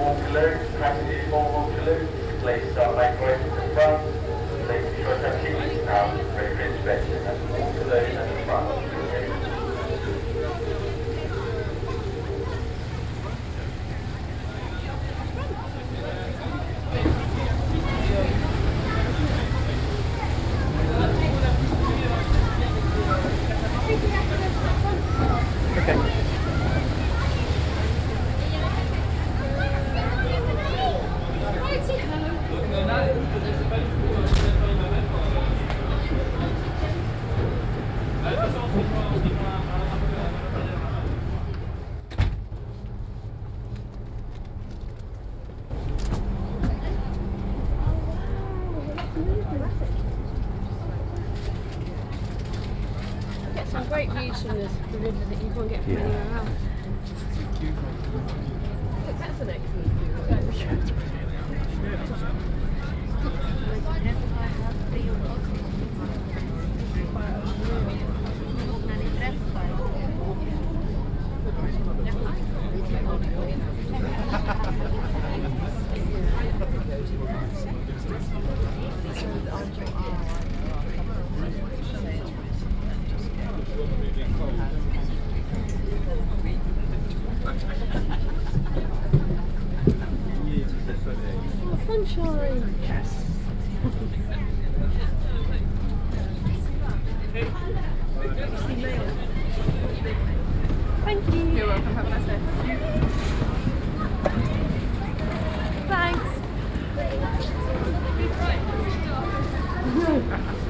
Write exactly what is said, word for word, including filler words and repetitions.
Waterloo, passengers for Waterloo, please start making way to the front. Please be sure to have tickets now, ready for inspection. That's Waterloo and the front. Get some great views from this, the river that you can't get from Yeah. anywhere else. Look, that's an excellent view. Oh, sunshine! Yes! Thank you! You're welcome, have a nice day. Thanks!